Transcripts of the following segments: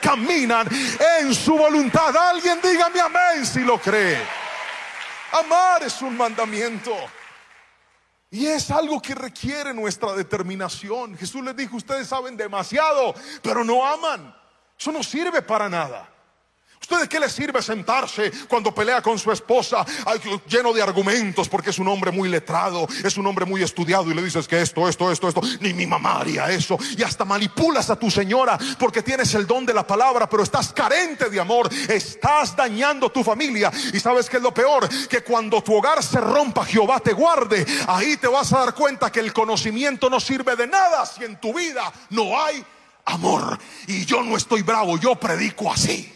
caminan en su voluntad. Alguien dígame amén si lo cree. Amar es un mandamiento. Y es algo que requiere nuestra determinación. Jesús les dijo: ustedes saben demasiado, pero no aman. Eso no sirve para nada. ¿Ustedes qué les sirve sentarse cuando pelea con su esposa lleno de argumentos porque es un hombre muy letrado, es un hombre muy estudiado, y le dices que esto, ni mi mamá haría eso, y hasta manipulas a tu señora porque tienes el don de la palabra, pero estás carente de amor, estás dañando tu familia? Y ¿sabes qué es lo peor? Que cuando tu hogar se rompa, Jehová te guarde. Ahí te vas a dar cuenta que el conocimiento no sirve de nada si en tu vida no hay amor. Y yo no estoy bravo, yo predico así.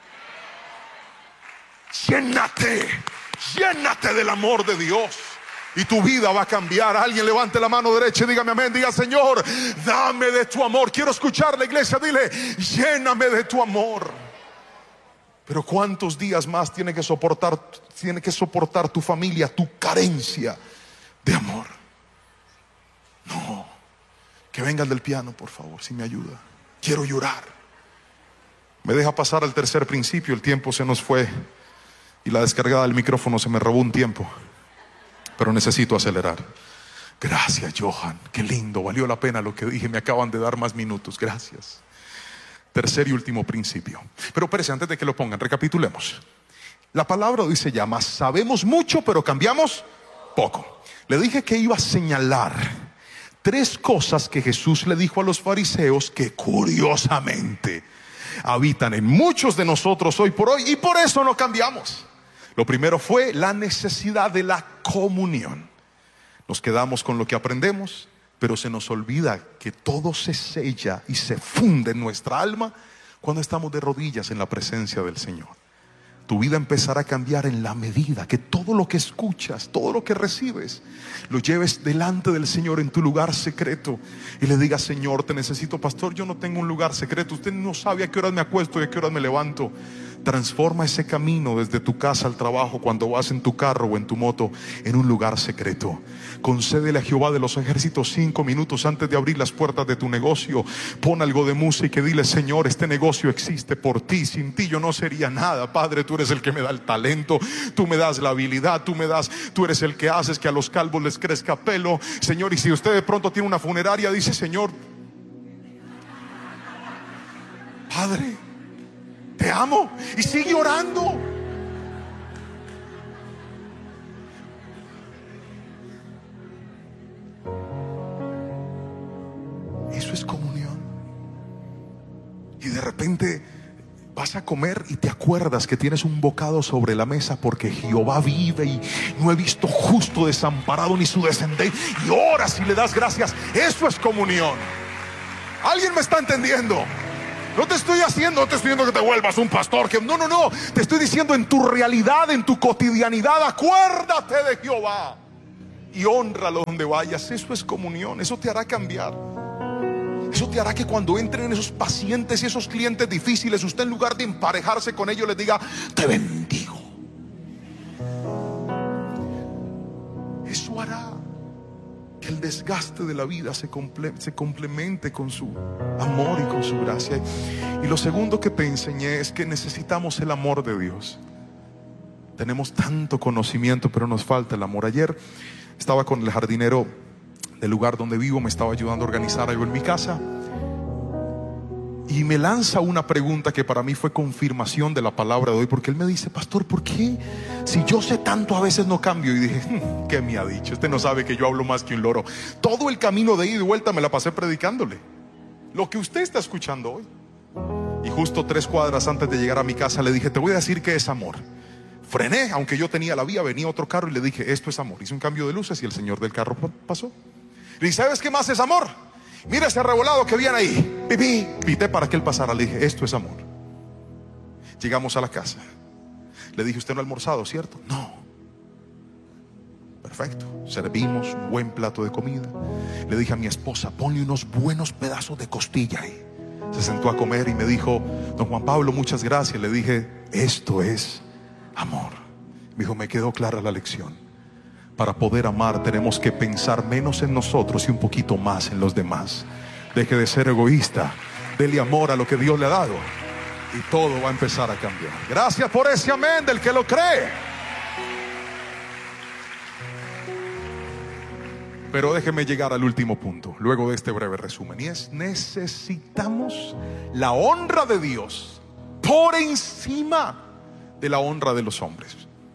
Llénate del amor de Dios y tu vida va a cambiar. Alguien levante la mano derecha y dígame amén. Diga: Señor, dame de tu amor. Quiero escuchar la iglesia. Dile: lléname de tu amor. Pero ¿cuántos días más tiene que soportar tu familia tu carencia de amor? No. Que venga el del piano, por favor, si me ayuda. Quiero llorar. Me deja pasar al tercer principio. El tiempo se nos fue y la descargada del micrófono se me robó un tiempo, pero necesito acelerar. Gracias, Johan, qué lindo, valió la pena lo que dije. Me acaban de dar más minutos, gracias. Tercer y último principio. Pero espérese, antes de que lo pongan, recapitulemos. La palabra dice ya: mas sabemos mucho, pero cambiamos poco. Le dije que iba a señalar 3 cosas que Jesús le dijo a los fariseos que curiosamente habitan en muchos de nosotros hoy por hoy, y por eso no cambiamos. Lo primero fue la necesidad de la comunión. Nos quedamos con lo que aprendemos, pero se nos olvida que todo se sella y se funde en nuestra alma cuando estamos de rodillas en la presencia del Señor. Tu vida empezará a cambiar en la medida que todo lo que escuchas, todo lo que recibes, lo lleves delante del Señor en tu lugar secreto y le digas: Señor, te necesito. Pastor, yo no tengo un lugar secreto. Usted no sabe a qué horas me acuesto y a qué horas me levanto. Transforma ese camino desde tu casa al trabajo, cuando vas en tu carro o en tu moto, en un lugar secreto. Concédele a Jehová de los ejércitos 5 minutos antes de abrir las puertas de tu negocio. Pon algo de música y dile: Señor, este negocio existe por ti. Sin ti yo no sería nada. Padre, tú eres el que me da el talento, tú me das la habilidad, tú eres el que haces que a los calvos les crezca pelo, Señor. Y si usted de pronto tiene una funeraria, dice: Señor, Padre, te amo. Y sigue orando. Eso es comunión. Y de repente vas a comer y te acuerdas que tienes un bocado sobre la mesa porque Jehová vive y no he visto justo desamparado ni su descendencia, y oras y le das gracias. Eso es comunión. ¿Alguien me está entendiendo? No te estoy diciendo que te vuelvas un pastor, no. Te estoy diciendo en tu realidad, en tu cotidianidad, acuérdate de Jehová y hónralo donde vayas. Eso es comunión. Eso te hará cambiar. Eso te hará que cuando entren esos pacientes y esos clientes difíciles, usted en lugar de emparejarse con ellos les diga: te bendigo. Eso hará que el desgaste de la vida se complemente con su amor y con su gracia. Y lo segundo que te enseñé es que necesitamos el amor de Dios. Tenemos tanto conocimiento, pero nos falta el amor. Ayer estaba con el jardinero del lugar donde vivo, me estaba ayudando a organizar algo en mi casa, y me lanza una pregunta que para mí fue confirmación de la palabra de hoy, porque él me dice: pastor, ¿por qué si yo sé tanto a veces no cambio? Y dije: ¿qué me ha dicho? Usted no sabe que yo hablo más que un loro. Todo el camino de ida y vuelta me la pasé predicándole lo que usted está escuchando hoy. Y justo 3 cuadras antes de llegar a mi casa le dije: te voy a decir qué es amor. Frené, aunque yo tenía la vía, venía otro carro y le dije: esto es amor. Hice un cambio de luces y el señor del carro pasó. Le dije: ¿sabes qué más es amor? Mira ese revolado que viene ahí. Pité para que él pasara. Le dije: esto es amor. Llegamos a la casa. Le dije: usted no ha almorzado, ¿cierto? No. Perfecto. Servimos un buen plato de comida. Le dije a mi esposa: ponle unos buenos pedazos de costilla ahí. Se sentó a comer y me dijo: don Juan Pablo, muchas gracias. Le dije: esto es amor. Me dijo: me quedó clara la lección. Para poder amar tenemos que pensar menos en nosotros y un poquito más en los demás. Deje de ser egoísta. Dele amor a lo que Dios le ha dado. y todo va a empezar a cambiar. Gracias por ese amén del que lo cree. Pero déjeme llegar al último punto, luego de este breve resumen, y es: necesitamos la honra de Dios por encima de la honra de los hombres.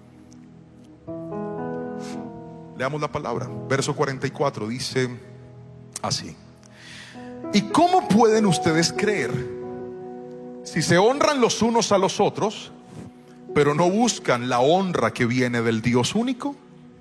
Leamos la palabra. Verso 44 dice así: ¿y cómo pueden ustedes creer si se honran los unos a los otros, pero no buscan la honra que viene del Dios único?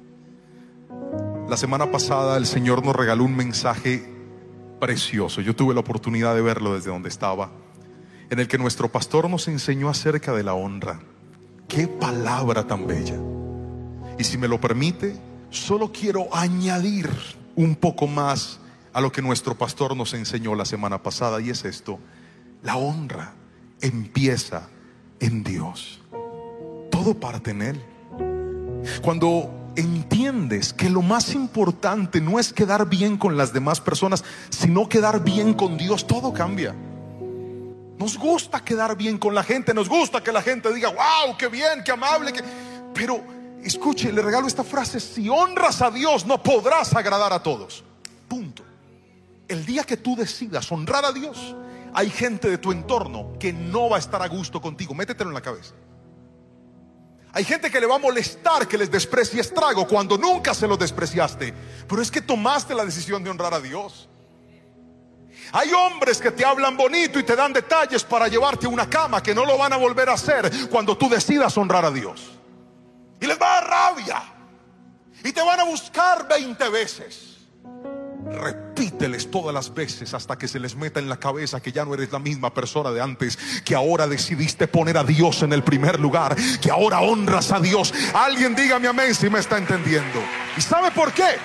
La semana pasada el Señor nos regaló un mensaje precioso. Yo tuve la oportunidad de verlo desde donde estaba, en el que nuestro pastor nos enseñó acerca de la honra. Qué palabra tan bella. Y si me lo permite, solo quiero añadir un poco más a lo que nuestro pastor nos enseñó la semana pasada, y es esto: la honra empieza en Dios. Todo parte en Él. Cuando entiendes que lo más importante no es quedar bien con las demás personas, sino quedar bien con Dios, todo cambia. Nos gusta quedar bien con la gente, nos gusta que la gente diga: wow, qué bien, qué amable, pero escuche, le regalo esta frase: si honras a Dios, no podrás agradar a todos. Punto. El día que tú decidas honrar a Dios, hay gente de tu entorno que no va a estar a gusto contigo. Métetelo en la cabeza. Hay gente que le va a molestar que les desprecies trago cuando nunca se lo despreciaste, pero es que tomaste la decisión de honrar a Dios. Hay hombres que te hablan bonito y te dan detalles para llevarte a una cama, que no lo van a volver a hacer cuando tú decidas honrar a Dios. Y les va a dar rabia y te van a buscar 20 veces. Repíteles todas las veces hasta que se les meta en la cabeza que ya no eres la misma persona de antes, que ahora decidiste poner a Dios en el primer lugar, que ahora honras a Dios. Alguien dígame amén si me está entendiendo. ¿Y sabe por qué?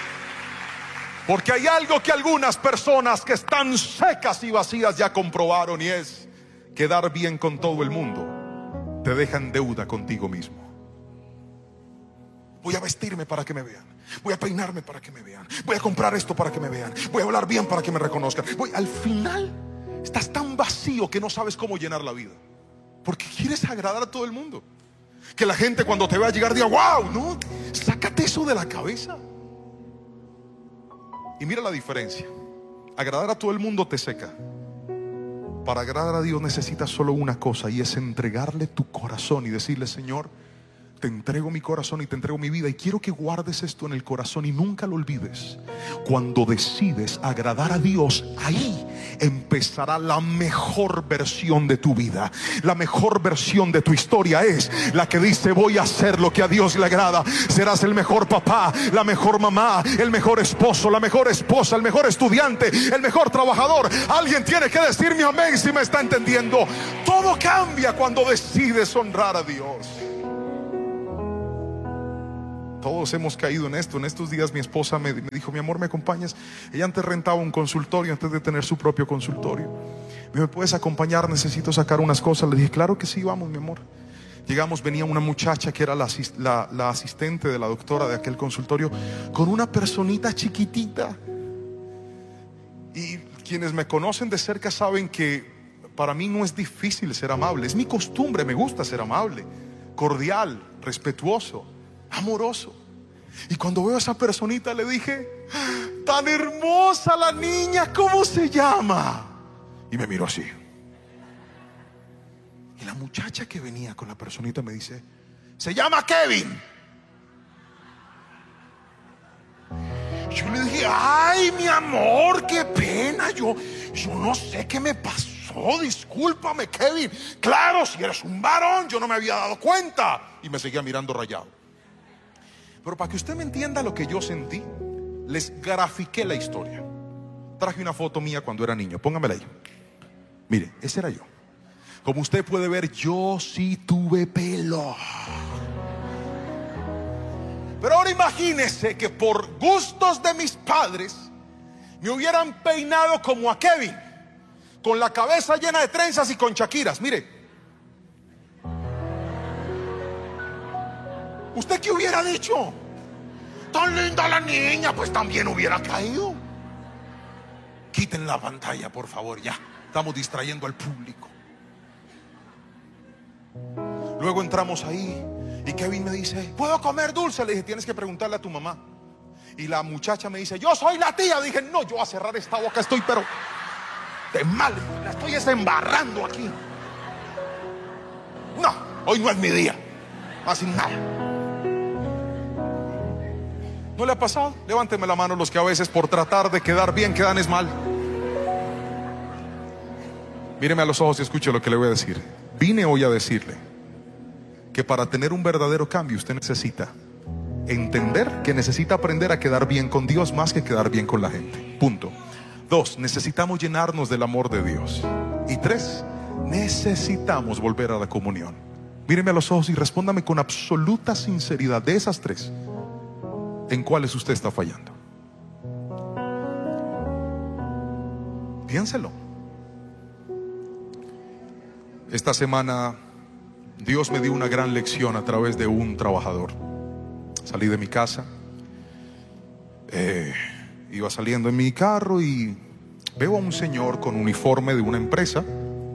Porque hay algo que algunas personas que están secas y vacías ya comprobaron, y es: quedar bien con todo el mundo te deja en deuda contigo mismo. Voy a vestirme para que me vean, voy a peinarme para que me vean, voy a comprar esto para que me vean, voy a hablar bien para que me reconozcan. Al final estás tan vacío que no sabes cómo llenar la vida, porque quieres agradar a todo el mundo. Que la gente cuando te vea llegar diga: wow, no, sácate eso de la cabeza. Y mira la diferencia: agradar a todo el mundo te seca. Para agradar a Dios necesitas solo una cosa, y es entregarle tu corazón y decirle: Señor, te entrego mi corazón y te entrego mi vida, y quiero que guardes esto en el corazón y nunca lo olvides. Cuando decides agradar a Dios, ahí empezará la mejor versión de tu vida. La mejor versión de tu historia es la que dice: voy a hacer lo que a Dios le agrada. Serás el mejor papá, la mejor mamá, el mejor esposo, la mejor esposa, el mejor estudiante, el mejor trabajador. Alguien tiene que decirme amén si me está entendiendo. Todo cambia cuando decides honrar a Dios. Todos hemos caído en esto. En estos días mi esposa me dijo: mi amor, ¿me acompañas? Ella antes rentaba un consultorio antes de tener su propio consultorio. ¿Me puedes acompañar? Necesito sacar unas cosas. Le dije: claro que sí, vamos, mi amor. Llegamos, venía una muchacha que era la asistente de la doctora de aquel consultorio, con una personita chiquitita. Y quienes me conocen de cerca saben que para mí no es difícil ser amable. Es mi costumbre, me gusta ser amable, cordial, respetuoso, amoroso. Y cuando veo a esa personita le dije: tan hermosa la niña, ¿cómo se llama? Y me miró así. Y la muchacha que venía con la personita me dice: se llama Kevin. Yo le dije: ay, mi amor, qué pena, yo no sé qué me pasó, discúlpame, Kevin. Claro, si eres un varón, yo no me había dado cuenta. Y me seguía mirando rayado. Pero para que usted me entienda lo que yo sentí, les grafiqué la historia. Traje una foto mía cuando era niño, póngamela ahí. Mire, ese era yo. Como usted puede ver, yo sí tuve pelo. Pero ahora imagínese que por gustos de mis padres me hubieran peinado como a Kevin, con la cabeza llena de trenzas y con chaquiras. Mire, ¿usted qué hubiera dicho? Tan linda la niña, pues también hubiera caído. Quiten la pantalla, por favor, ya. Estamos distrayendo al público. Luego entramos ahí y Kevin me dice, ¿puedo comer dulce? Le dije, tienes que preguntarle a tu mamá. Y la muchacha me dice, yo soy la tía. Dije, no, yo voy a cerrar esta boca, estoy pero de mal, la estoy desembarrando aquí. No, hoy no es mi día. Así nada. ¿No le ha pasado? Levánteme la mano los que a veces por tratar de quedar bien quedan es mal. Míreme a los ojos y escuche lo que le voy a decir. Vine hoy a decirle que para tener un verdadero cambio usted necesita entender que necesita aprender a quedar bien con Dios más que quedar bien con la gente. Punto. 2, necesitamos llenarnos del amor de Dios. Y 3, necesitamos volver a la comunión. Míreme a los ojos y respóndame con absoluta sinceridad, de esas 3, ¿en cuáles usted está fallando? Piénselo. Esta semana Dios me dio una gran lección a través de un trabajador. Salí de mi casa, iba saliendo en mi carro y veo a un señor con uniforme de una empresa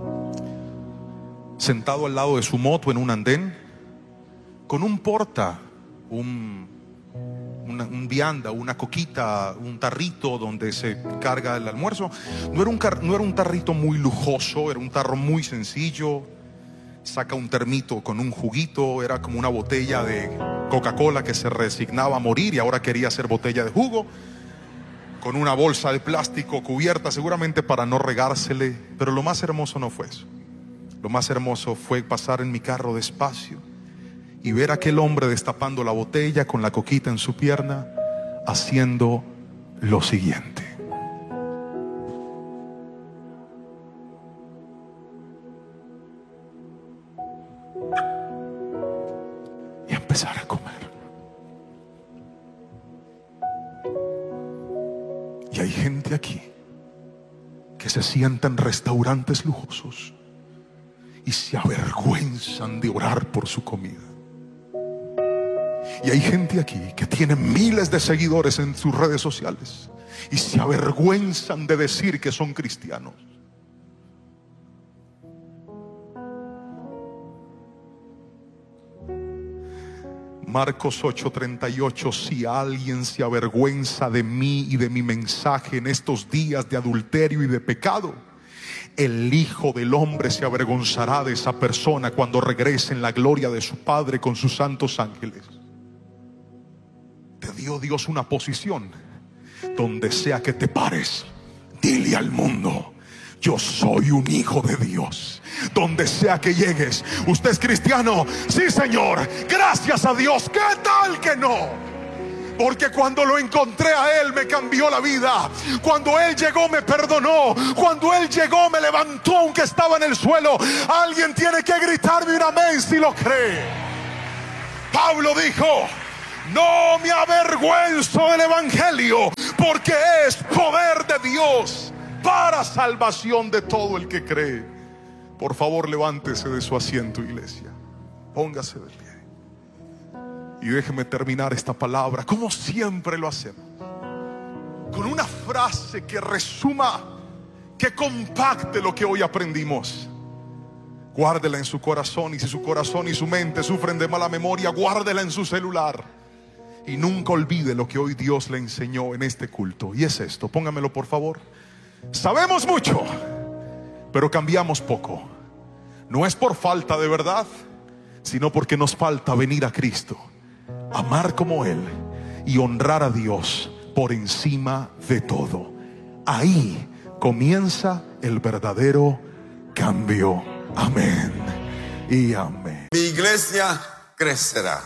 sentado al lado de su moto en un andén con un porta, un vianda, una coquita, un tarrito donde se carga el almuerzo. No era un tarrito muy lujoso, era un tarro muy sencillo. Saca un termito con un juguito, era como una botella de Coca-Cola que se resignaba a morir y ahora quería hacer botella de jugo, con una bolsa de plástico cubierta seguramente para no regársele. Pero lo más hermoso no fue eso. Lo más hermoso fue pasar en mi carro despacio y ver a aquel hombre destapando la botella con la coquita en su pierna, haciendo lo siguiente. Y empezar a comer. Y hay gente aquí que se sienta en restaurantes lujosos y se avergüenzan de orar por su comida. Y hay gente aquí que tiene miles de seguidores en sus redes sociales y se avergüenzan de decir que son cristianos. Marcos 8:38, si alguien se avergüenza de mí y de mi mensaje en estos días de adulterio y de pecado, el Hijo del Hombre se avergonzará de esa persona cuando regrese en la gloria de su Padre con sus santos ángeles. Te dio Dios una posición. Donde sea que te pares, dile al mundo: yo soy un hijo de Dios. Donde sea que llegues, ¿usted es cristiano? Sí, Señor, gracias a Dios. ¿Qué tal que no? Porque cuando lo encontré a Él me cambió la vida. Cuando Él llegó me perdonó. Cuando Él llegó me levantó aunque estaba en el suelo. Alguien tiene que gritarme un amén si lo cree. Pablo dijo: no me avergüenzo del evangelio, porque es poder de Dios para salvación de todo el que cree. Por favor, levántese de su asiento, iglesia. Póngase de pie y déjeme terminar esta palabra como siempre lo hacemos, con una frase que resuma, que compacte lo que hoy aprendimos. Guárdela en su corazón, y si su corazón y su mente sufren de mala memoria, guárdela en su celular. Y nunca olvide lo que hoy Dios le enseñó en este culto. Y es esto, póngamelo por favor. Sabemos mucho, pero cambiamos poco. No es por falta de verdad, sino porque nos falta venir a Cristo, amar como Él y honrar a Dios por encima de todo. Ahí comienza el verdadero cambio. Amén y amén. Mi iglesia crecerá.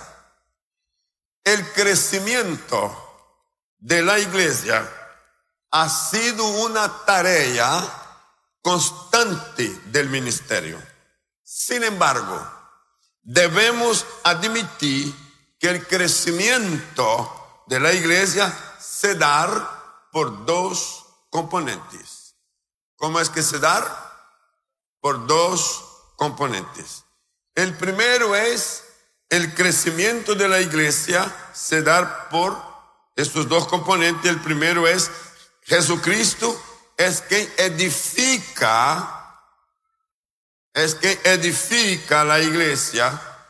El crecimiento de la iglesia ha sido una tarea constante del ministerio. Sin embargo, debemos admitir que el crecimiento de la iglesia se da por dos componentes. ¿Cómo es que se da? Por dos componentes. El primero es el crecimiento de la iglesia se da por estos dos componentes. El primero es Jesucristo es quien edifica la iglesia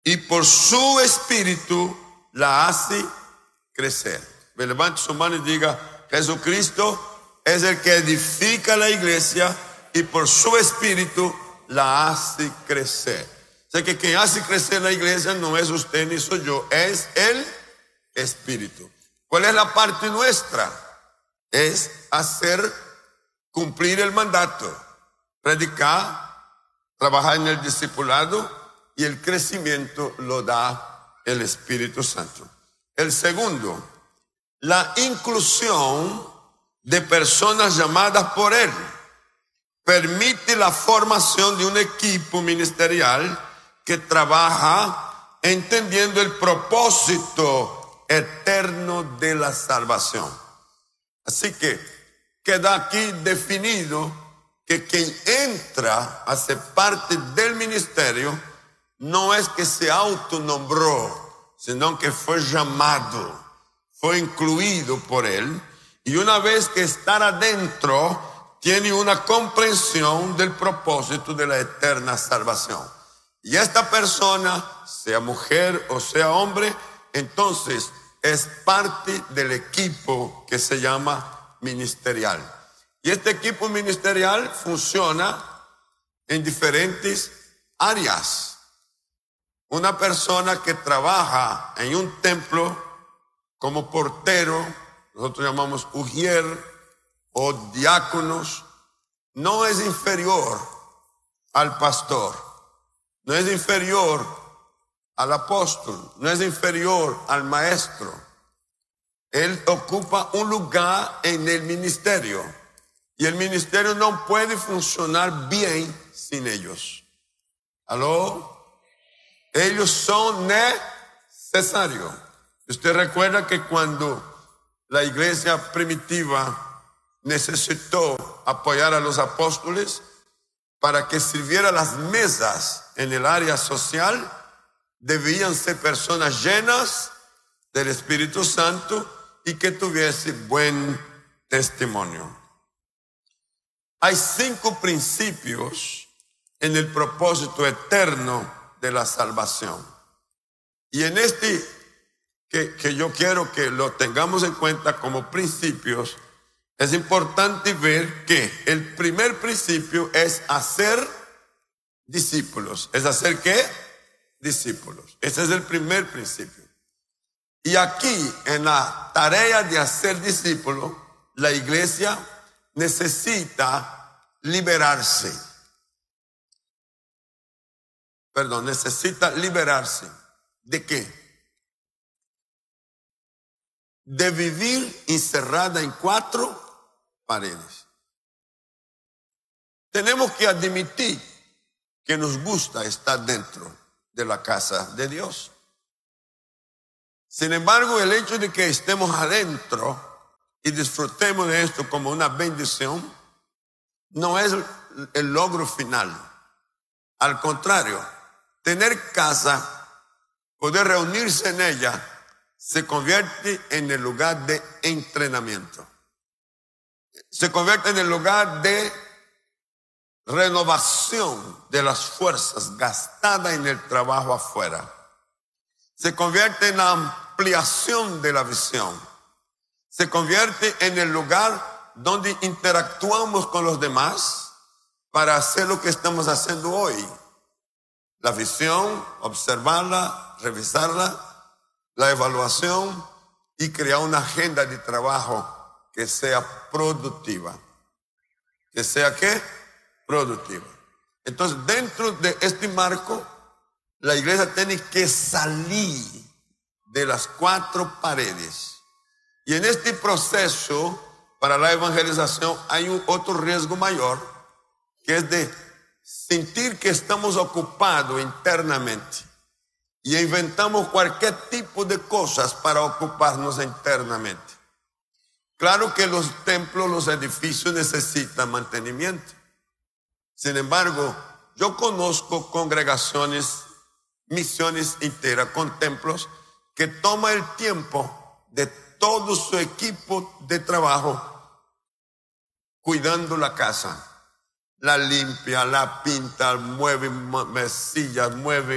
y por su espíritu la hace crecer. Levante su mano y diga: Jesucristo es el que edifica la iglesia y por su espíritu la hace crecer. O sea que quien hace crecer la iglesia no es usted ni soy yo, es el espíritu. ¿Cuál es la parte nuestra? Es hacer cumplir el mandato, predicar, trabajar en el discipulado, y el crecimiento lo da el Espíritu Santo. El segundo, la inclusión de personas llamadas por Él permite la formación de un equipo ministerial que trabaja entendiendo el propósito eterno de la salvación. Así que queda aquí definido que quien entra a ser parte del ministerio no es que se autonombró, sino que fue llamado, fue incluido por Él, y una vez que está adentro, tiene una comprensión del propósito de la eterna salvación. Y esta persona, sea mujer o sea hombre, entonces es parte del equipo que se llama ministerial. Y este equipo ministerial funciona en diferentes áreas. Una persona que trabaja en un templo como portero, nosotros llamamos ujier o diáconos, no es inferior al pastor, no es inferior al apóstol, no es inferior al maestro. Él ocupa un lugar en el ministerio y el ministerio no puede funcionar bien sin ellos. ¿Aló? Ellos son necesarios. Usted recuerda que cuando la iglesia primitiva necesitó apoyar a los apóstoles para que sirviera las mesas en el área social, debían ser personas llenas del Espíritu Santo y que tuviese buen testimonio. Hay 5 principios en el propósito eterno de la salvación. Y en que yo quiero que lo tengamos en cuenta como principios, es importante ver que el primer principio es hacer discípulos. ¿Es hacer qué? Discípulos. Ese es el primer principio. Y aquí, en la tarea de hacer discípulos, la iglesia necesita liberarse. Necesita liberarse. ¿De qué? De vivir encerrada en 4 paredes. Tenemos que admitir que nos gusta estar dentro de la casa de Dios. Sin embargo, el hecho de que estemos adentro y disfrutemos de esto como una bendición no es el logro final. Al contrario, tener casa, poder reunirse en ella, se convierte en el lugar de entrenamiento. Se convierte en el lugar de renovación de las fuerzas gastadas en el trabajo afuera. Se convierte en la ampliación de la visión. Se convierte en el lugar donde interactuamos con los demás para hacer lo que estamos haciendo hoy. La visión, observarla, revisarla, la evaluación y crear una agenda de trabajo que sea productiva. ¿Que sea qué? Productiva. Entonces, dentro de este marco, la iglesia tiene que salir de las 4 paredes. Y en este proceso, para la evangelización, hay otro riesgo mayor, que es de sentir que estamos ocupados internamente y inventamos cualquier tipo de cosas para ocuparnos internamente. Claro que los templos, los edificios necesitan mantenimiento. Sin embargo, yo conozco congregaciones, misiones enteras con templos que toman el tiempo de todo su equipo de trabajo cuidando la casa. La limpia, la pinta, mueve mesillas, mueve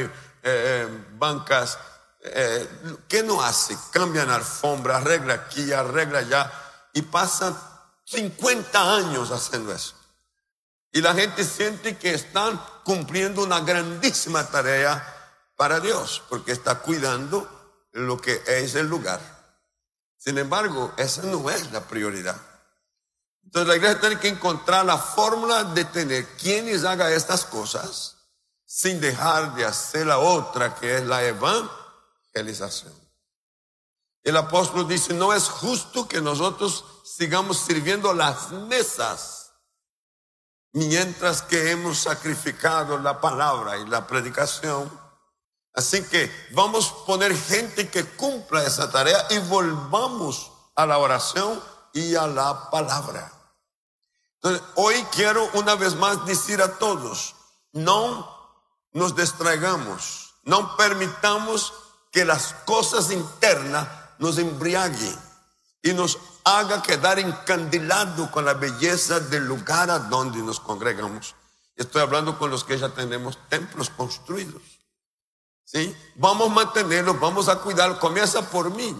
bancas. ¿Qué no hace? Cambian alfombra, arregla aquí, arregla allá, y pasan 50 años haciendo eso. Y la gente siente que están cumpliendo una grandísima tarea para Dios, porque está cuidando lo que es el lugar. Sin embargo, esa no es la prioridad. Entonces la iglesia tiene que encontrar la fórmula de tener quienes hagan estas cosas sin dejar de hacer la otra, que es la evangelización. El apóstol dice, no es justo que nosotros sigamos sirviendo las mesas mientras que hemos sacrificado la palabra y la predicación. Así que vamos a poner gente que cumpla esa tarea y volvamos a la oración y a la palabra. Entonces, hoy quiero una vez más decir a todos, no nos distraigamos, no permitamos que las cosas internas nos embriaguen y nos haga quedar encandilado con la belleza del lugar a donde nos congregamos. Estoy hablando con los que ya tenemos templos construidos. ¿Sí? Vamos a mantenerlos, vamos a cuidarlos. Comienza por mí.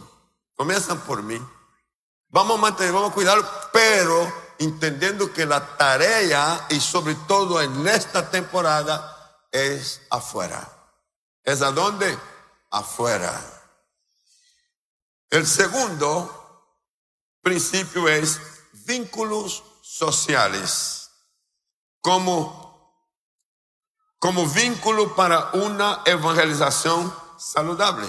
Vamos a mantenerlos, vamos a cuidarlos, pero entendiendo que la tarea, y sobre todo en esta temporada, es afuera. ¿Es a dónde? Afuera. El segundo principio es vínculos sociales como vínculo para una evangelización saludable.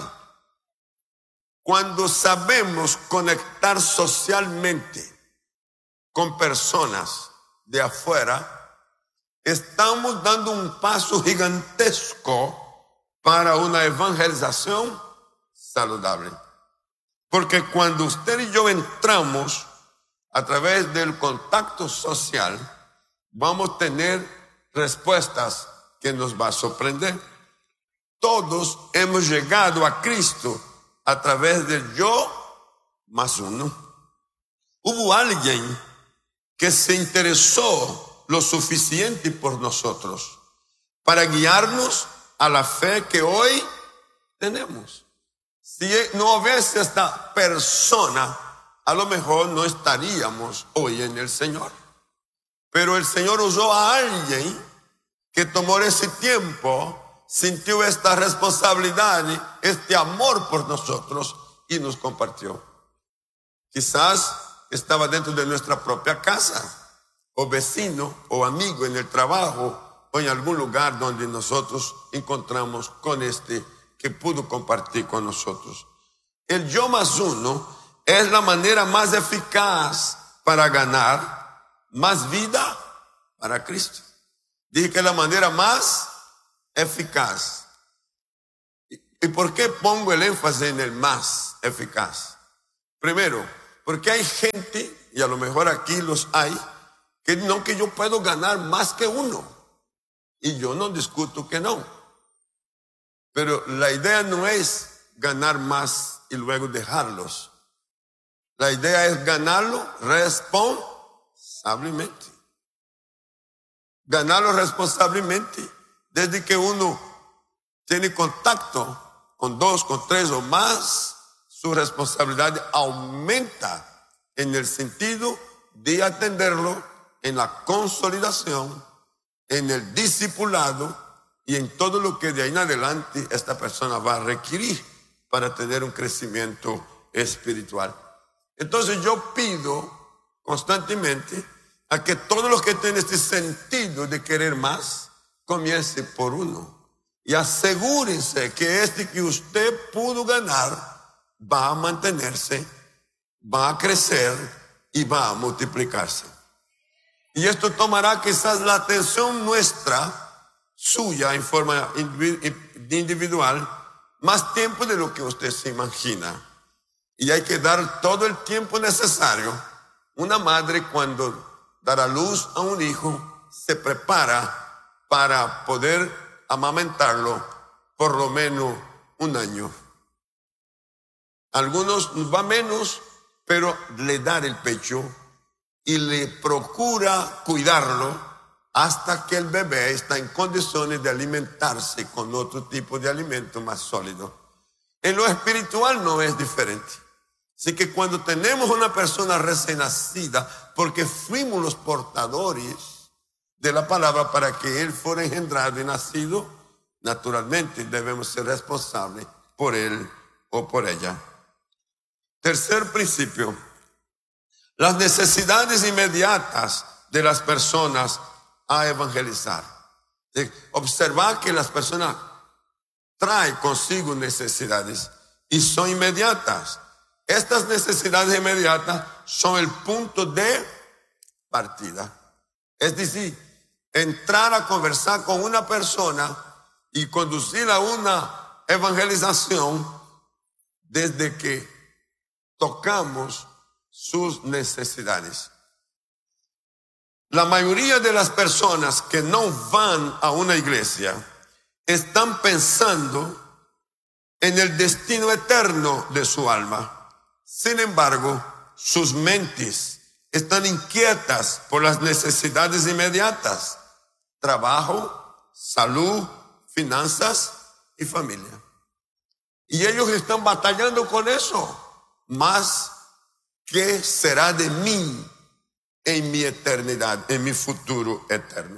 Cuando sabemos conectar socialmente con personas de afuera, estamos dando un paso gigantesco para una evangelización saludable. Porque cuando usted y yo entramos a través del contacto social, vamos a tener respuestas que nos va a sorprender. Todos hemos llegado a Cristo a través del yo más uno. Hubo alguien que se interesó lo suficiente por nosotros para guiarnos a la fe que hoy tenemos. Si no hubiese esta persona, a lo mejor no estaríamos hoy en el Señor. Pero el Señor usó a alguien que tomó ese tiempo, sintió esta responsabilidad, este amor por nosotros y nos compartió. Quizás estaba dentro de nuestra propia casa, o vecino, o amigo en el trabajo, o en algún lugar donde nosotros encontramos con este que pudo compartir con nosotros. El yo más uno es la manera más eficaz para ganar más vida para Cristo. Dije que es la manera más eficaz. ¿Y por qué pongo el énfasis en el más eficaz? Primero, porque hay gente, y a lo mejor aquí los hay, que yo puedo ganar más que uno. Y yo no discuto que no. Pero la idea no es ganar más y luego dejarlos. La idea es ganarlo responsablemente. Ganarlo responsablemente. Desde que uno tiene contacto con 2, con 3 o más, su responsabilidad aumenta en el sentido de atenderlo en la consolidación, en el discipulado y en todo lo que de ahí en adelante esta persona va a requerir para tener un crecimiento espiritual. Entonces yo pido constantemente a que todos los que tienen este sentido de querer más, comience por uno. Y asegúrense que este que usted pudo ganar va a mantenerse, va a crecer y va a multiplicarse. Y esto tomará quizás la atención nuestra, suya en forma individual, más tiempo de lo que usted se imagina. Y hay que dar todo el tiempo necesario. Una madre cuando dará a luz a un hijo se prepara para poder amamentarlo por lo menos 1 año. Algunos va menos, pero le dan el pecho y le procura cuidarlo hasta que el bebé está en condiciones de alimentarse con otro tipo de alimento más sólido. En lo espiritual no es diferente. Así que cuando tenemos una persona recién nacida, porque fuimos los portadores de la palabra para que él fuera engendrado y nacido, naturalmente debemos ser responsables por él o por ella. Tercer principio, las necesidades inmediatas de las personas a evangelizar. Observar que las personas traen consigo necesidades y son inmediatas. Estas necesidades inmediatas son el punto de partida. Es decir, entrar a conversar con una persona y conducirla a una evangelización desde que tocamos sus necesidades. La mayoría de las personas que no van a una iglesia están pensando en el destino eterno de su alma. Sin embargo, sus mentes están inquietas por las necesidades inmediatas: trabajo, salud, finanzas y familia. Y ellos están batallando con eso. Más, ¿qué será de mí en mi eternidad, en mi futuro eterno?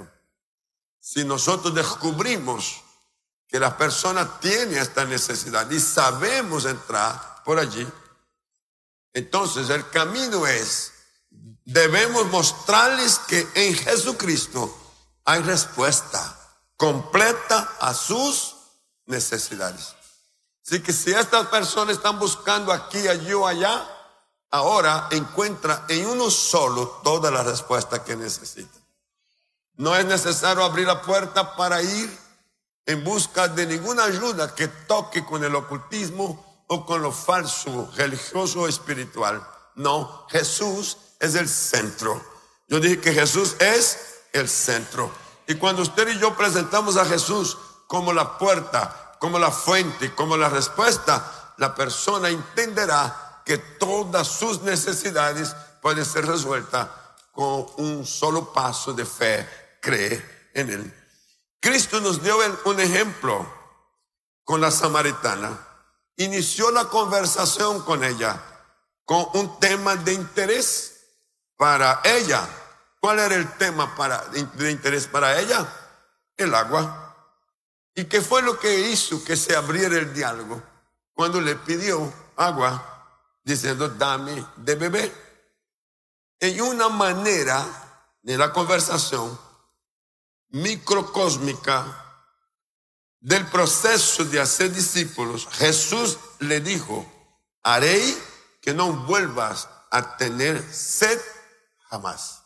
Si nosotros descubrimos que la persona tiene esta necesidad y sabemos entrar por allí, entonces el camino es, debemos mostrarles que en Jesucristo hay respuesta completa a sus necesidades. Así que si estas personas están buscando aquí, allí o allá, ahora encuentra en uno solo toda la respuesta que necesitan. No es necesario abrir la puerta para ir en busca de ninguna ayuda que toque con el ocultismo o con lo falso, religioso o espiritual. No, Jesús es el centro. Yo dije que Jesús es el centro. Y cuando usted y yo presentamos a Jesús como la puerta, como la fuente, como la respuesta, la persona entenderá que todas sus necesidades pueden ser resueltas con un solo paso de fe: cree en Él. Cristo nos dio un ejemplo con la samaritana. Inició la conversación con ella con un tema de interés para ella. ¿Cuál era el tema de interés para ella? El agua. ¿Y qué fue lo que hizo que se abriera el diálogo? Cuando le pidió agua, diciendo: dame de beber. En una manera de la conversación microcósmica del proceso de hacer discípulos, Jesús le dijo: haré que no vuelvas a tener sed jamás.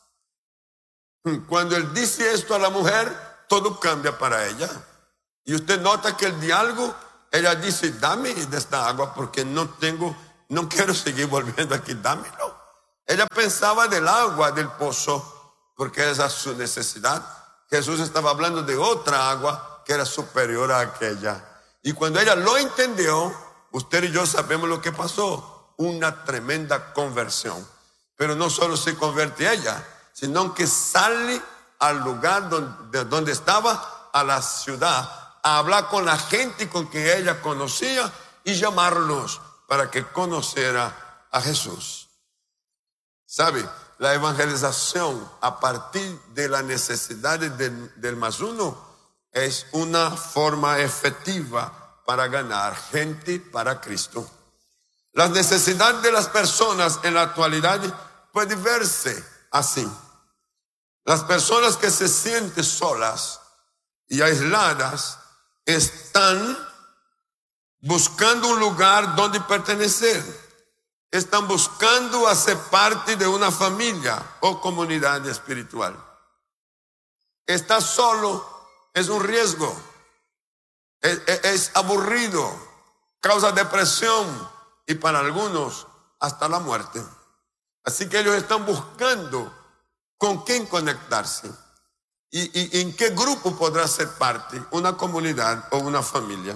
Cuando él dice esto a la mujer, todo cambia para ella. Y usted nota que el diálogo, ella dice: dame de esta agua porque no quiero seguir volviendo aquí, dámelo. Ella pensaba del agua del pozo porque esa es su necesidad. Jesús estaba hablando de otra agua que era superior a aquella. Y cuando ella lo entendió, usted y yo sabemos lo que pasó: una tremenda conversión. Pero no solo se convierte ella, sino que sale al lugar donde estaba, a la ciudad, a hablar con la gente con que ella conocía y llamarlos para que conociera a Jesús. ¿Sabe? La evangelización a partir de las necesidades del más uno es una forma efectiva para ganar gente para Cristo. Las necesidades de las personas en la actualidad pueden verse así. Las personas que se sienten solas y aisladas están buscando un lugar donde pertenecer. Están buscando hacer parte de una familia o comunidad espiritual. Estar solo es un riesgo, es aburrido, causa depresión y para algunos hasta la muerte. Así que ellos están buscando con quién conectarse y en qué grupo podrá ser parte, una comunidad o una familia.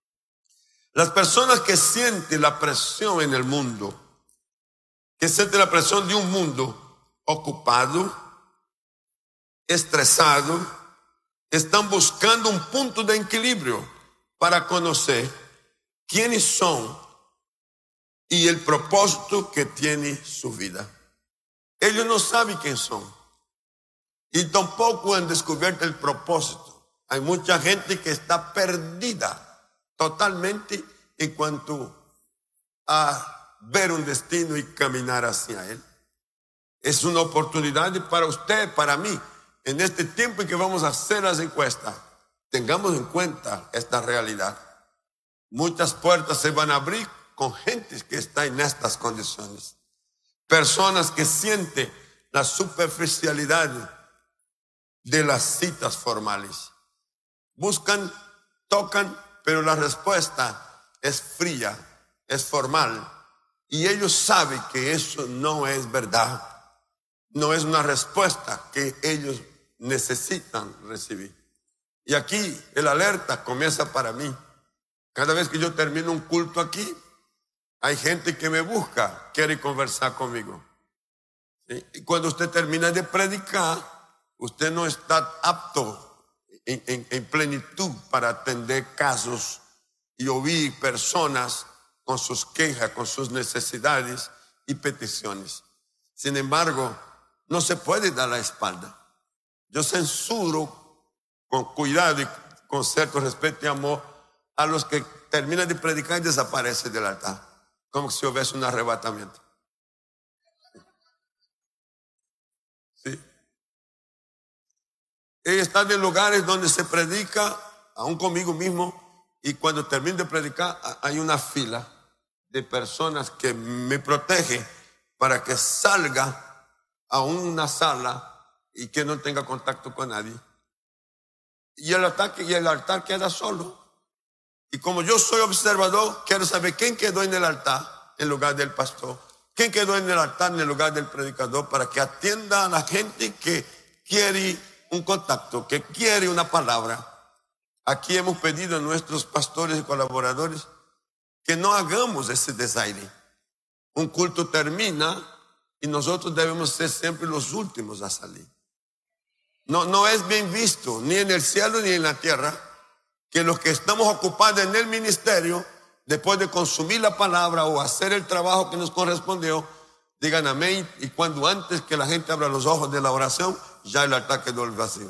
Las personas que sienten la presión en el mundo, que sienten la presión de un mundo ocupado estresados, están buscando un punto de equilibrio para conocer quiénes son y el propósito que tiene su vida. Ellos no saben quién son y tampoco han descubierto el propósito. Hay mucha gente que está perdida totalmente en cuanto a ver un destino y caminar hacia él. Es una oportunidad para usted, para mí, en este tiempo en que vamos a hacer las encuestas, tengamos en cuenta esta realidad. Muchas puertas se van a abrir con gente que está en estas condiciones. Personas que sienten la superficialidad de las citas formales. Buscan, tocan, pero la respuesta es fría, es formal. Y ellos saben que eso no es verdad. No es una respuesta que ellos necesitan recibir. Y aquí el alerta comienza para mí. Cada vez que yo termino un culto aquí, hay gente que me busca, quiere conversar conmigo. ¿Sí? Y cuando usted termina de predicar, usted no está apto en plenitud para atender casos y oír personas con sus quejas, con sus necesidades y peticiones. Sin embargo, no se puede dar la espalda. Yo censuro con cuidado y con cierto respeto y amor a los que terminan de predicar y desaparecen del altar, como si hubiese un arrebatamiento. ¿Sí? He estado en lugares donde se predica, aún conmigo mismo, y cuando termino de predicar hay una fila de personas que me protegen para que salga a una sala y que no tenga contacto con nadie. Y el altar queda solo. Y como yo soy observador, quiero saber quién quedó en el altar en lugar del pastor, quién quedó en el altar en el lugar del predicador, para que atienda a la gente que quiere un contacto, que quiere una palabra. Aquí hemos pedido a nuestros pastores y colaboradores que no hagamos ese desaire. Un culto termina y nosotros debemos ser siempre los últimos a salir. No es bien visto, ni en el cielo ni en la tierra, que los que estamos ocupados en el ministerio, después de consumir la palabra o hacer el trabajo que nos correspondió, digan amén, y cuando antes que la gente abra los ojos de la oración, ya el altar quedó vacío.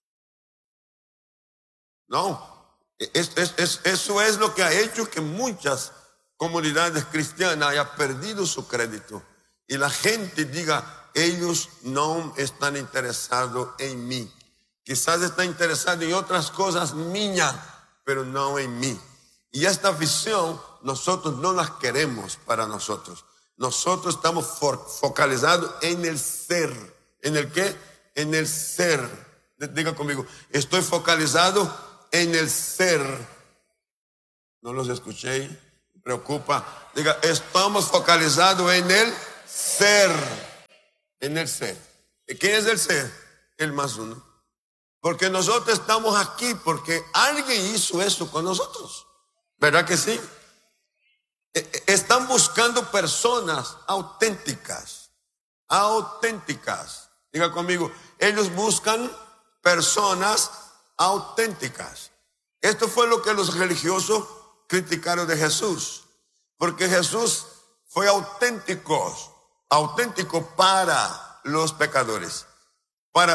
No, eso es lo que ha hecho que muchas comunidades cristianas hayan perdido su crédito. Y la gente diga, ellos no están interesados en mí. Quizás están interesados en otras cosas mías, pero no en mí. Y esta visión nosotros no la queremos para nosotros. Nosotros estamos focalizados en el ser. ¿En el qué? En el ser. Diga conmigo, estoy focalizado en el ser. No los escuché, me preocupa. Diga, estamos focalizados en el ser. En el ser. ¿Quién es el ser? El más uno. Porque nosotros estamos aquí porque alguien hizo eso con nosotros. ¿Verdad que sí? Están buscando personas auténticas. Auténticas. Diga conmigo, ellos buscan personas auténticas. Esto fue lo que los religiosos criticaron de Jesús. Porque Jesús fue auténtico para los pecadores.